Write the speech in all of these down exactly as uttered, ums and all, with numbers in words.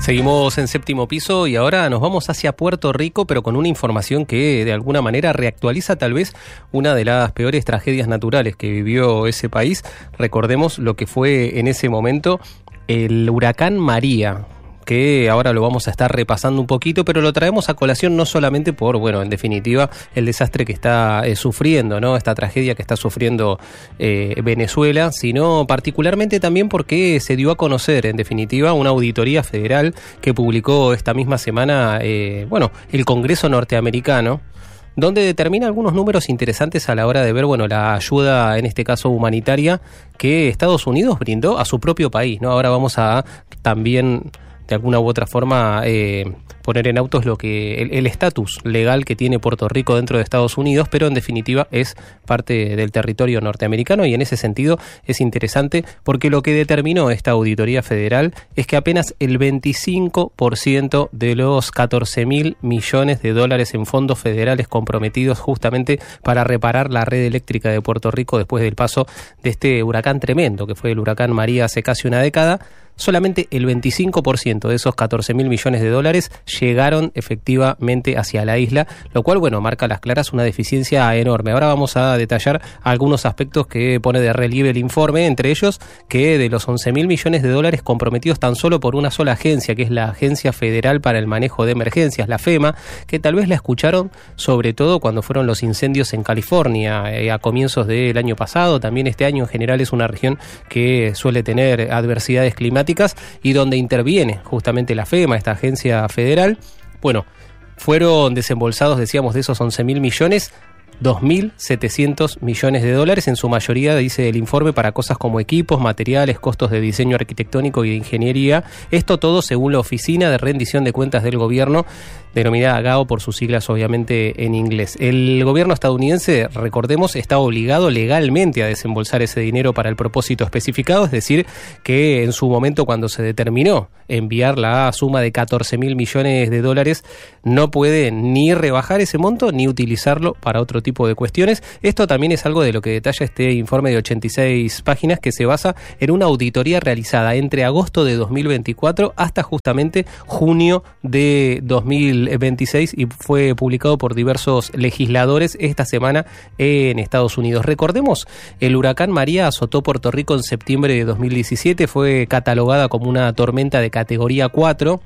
Seguimos en Séptimo Piso y ahora nos vamos hacia Puerto Rico, pero con una información que de alguna manera reactualiza tal vez una de las peores tragedias naturales que vivió ese país. Recordemos lo que fue en ese momento el huracán María, que ahora lo vamos a estar repasando un poquito, pero lo traemos a colación no solamente por, bueno, en definitiva, el desastre que está eh, sufriendo, ¿no? Esta tragedia que está sufriendo eh, Venezuela, sino particularmente también porque se dio a conocer, en definitiva, una auditoría federal que publicó esta misma semana, eh, bueno, el Congreso norteamericano, donde determina algunos números interesantes a la hora de ver, bueno, la ayuda, en este caso humanitaria, que Estados Unidos brindó a su propio país, ¿no? Ahora vamos a también, de alguna u otra forma, eh, poner en autos lo que el estatus legal que tiene Puerto Rico dentro de Estados Unidos, pero en definitiva es parte del territorio norteamericano, y en ese sentido es interesante porque lo que determinó esta auditoría federal es que apenas el veinticinco por ciento de los catorce mil millones de dólares en fondos federales comprometidos justamente para reparar la red eléctrica de Puerto Rico después del paso de este huracán tremendo que fue el huracán María hace casi una década, solamente el veinticinco por ciento de esos catorce mil millones de dólares llegaron efectivamente hacia la isla, lo cual, bueno, marca a las claras una deficiencia enorme. Ahora vamos a detallar algunos aspectos que pone de relieve el informe, entre ellos que de los once mil millones de dólares comprometidos tan solo por una sola agencia, que es la Agencia Federal para el Manejo de Emergencias, la FEMA, que tal vez la escucharon sobre todo cuando fueron los incendios en California eh, a comienzos del año pasado. También este año en general es una región que suele tener adversidades climáticas y donde interviene justamente la FEMA, esta agencia federal. Bueno, fueron desembolsados, decíamos, de esos once mil millones, dos mil setecientos millones de dólares, en su mayoría, dice el informe, para cosas como equipos, materiales, costos de diseño arquitectónico y de ingeniería. Esto todo según la Oficina de Rendición de Cuentas del Gobierno, denominada GAO por sus siglas obviamente en inglés. El gobierno estadounidense, recordemos, está obligado legalmente a desembolsar ese dinero para el propósito especificado, es decir, que en su momento cuando se determinó enviar la suma de catorce mil millones de dólares, no puede ni rebajar ese monto ni utilizarlo para otro tipo de cuestiones. Esto también es algo de lo que detalla este informe de ochenta y seis páginas que se basa en una auditoría realizada entre agosto de dos mil veinticuatro hasta justamente junio de dos mil veintiséis y fue publicado por diversos legisladores esta semana en Estados Unidos. Recordemos, el huracán María azotó Puerto Rico en septiembre de dos mil diecisiete, fue catalogada como una tormenta de categoría cuatro,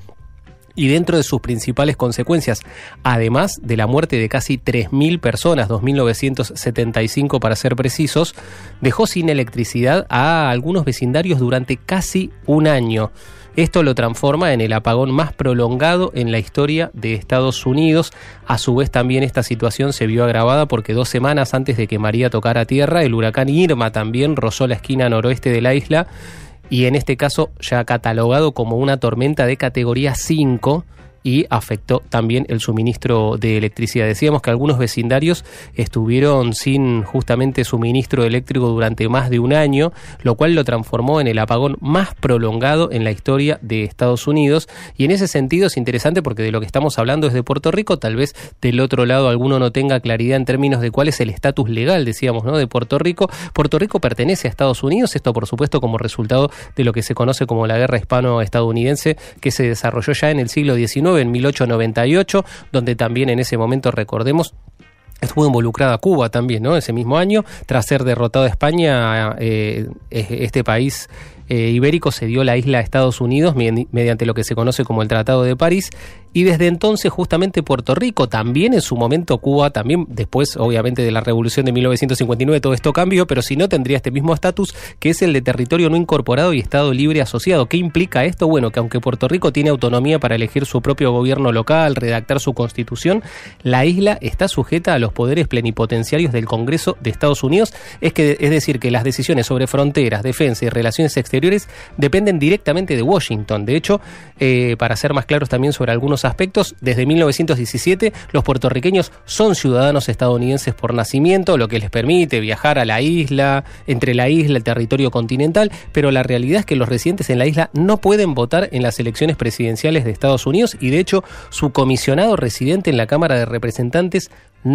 y dentro de sus principales consecuencias, además de la muerte de casi tres mil personas, dos mil novecientos setenta y cinco para ser precisos, dejó sin electricidad a algunos vecindarios durante casi un año. Esto lo transforma en el apagón más prolongado en la historia de Estados Unidos. A su vez también esta situación se vio agravada porque dos semanas antes de que María tocara tierra, el huracán Irma también rozó la esquina noroeste de la isla, y en este caso ya catalogado como una tormenta de categoría cinco, y afectó también el suministro de electricidad. Decíamos que algunos vecindarios estuvieron sin justamente suministro eléctrico durante más de un año, lo cual lo transformó en el apagón más prolongado en la historia de Estados Unidos. Y en ese sentido es interesante porque de lo que estamos hablando es de Puerto Rico. Tal vez del otro lado alguno no tenga claridad en términos de cuál es el estatus legal, decíamos, ¿no?, de Puerto Rico. Puerto Rico pertenece a Estados Unidos, esto por supuesto como resultado de lo que se conoce como la guerra hispano-estadounidense, que se desarrolló ya en el siglo diecinueve, en mil ochocientos noventa y ocho, donde también en ese momento, recordemos, estuvo involucrada Cuba también, ¿no? Ese mismo año, tras ser derrotado a España, eh, este país eh, ibérico cedió la isla a Estados Unidos mediante lo que se conoce como el Tratado de París, y desde entonces justamente Puerto Rico, también en su momento Cuba, también después obviamente de la Revolución de mil novecientos cincuenta y nueve todo esto cambió, pero si no tendría este mismo estatus, que es el de territorio no incorporado y Estado libre asociado. ¿Qué implica esto? Bueno, que aunque Puerto Rico tiene autonomía para elegir su propio gobierno local, redactar su constitución, la isla está sujeta a los poderes plenipotenciarios del Congreso de Estados Unidos, es, que, es decir, que las decisiones sobre fronteras, defensa y relaciones exteriores dependen directamente de Washington. De hecho, eh, para ser más claros también sobre algunos aspectos, desde mil novecientos diecisiete los puertorriqueños son ciudadanos estadounidenses por nacimiento, lo que les permite viajar a la isla, entre la isla, el territorio continental, pero la realidad es que los residentes en la isla no pueden votar en las elecciones presidenciales de Estados Unidos, y de hecho su comisionado residente en la Cámara de Representantes no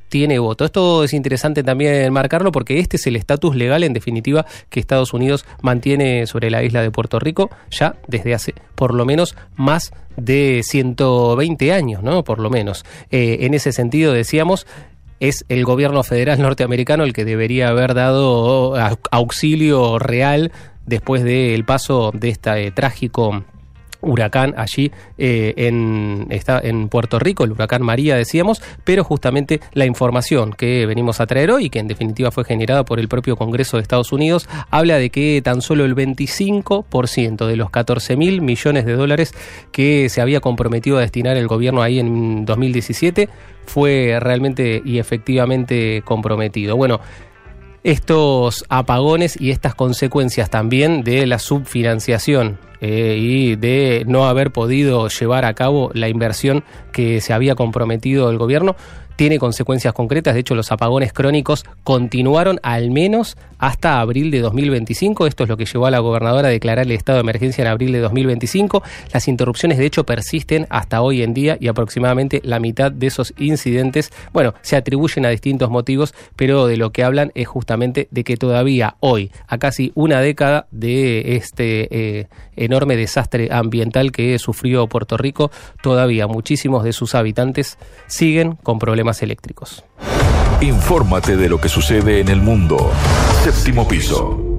tiene voto. Esto es interesante también marcarlo porque este es el estatus legal, en definitiva, que Estados Unidos mantiene sobre la isla de Puerto Rico ya desde hace por lo menos más de ciento veinte años, ¿no? Por lo menos. Eh, en ese sentido, decíamos, es el gobierno federal norteamericano el que debería haber dado auxilio real después del paso de este eh, trágico huracán allí eh, en, está en Puerto Rico, el huracán María, decíamos, pero justamente la información que venimos a traer hoy, que en definitiva fue generada por el propio Congreso de Estados Unidos, habla de que tan solo el veinticinco por ciento de los catorce mil millones de dólares que se había comprometido a destinar el gobierno ahí en dos mil diecisiete fue realmente y efectivamente comprometido. Bueno, estos apagones y estas consecuencias también de la subfinanciación eh, y de no haber podido llevar a cabo la inversión que se había comprometido el gobierno, tiene consecuencias concretas. De hecho, los apagones crónicos continuaron al menos hasta abril de dos mil veinticinco. Esto es lo que llevó a la gobernadora a declarar el estado de emergencia en abril de dos mil veinticinco. Las interrupciones, de hecho, persisten hasta hoy en día y aproximadamente la mitad de esos incidentes, bueno, se atribuyen a distintos motivos, pero de lo que hablan es justamente de que todavía hoy, a casi una década de este eh, enorme desastre ambiental que sufrió Puerto Rico, todavía muchísimos de sus habitantes siguen con problemas eléctricos. Infórmate de lo que sucede en el mundo. Séptimo piso.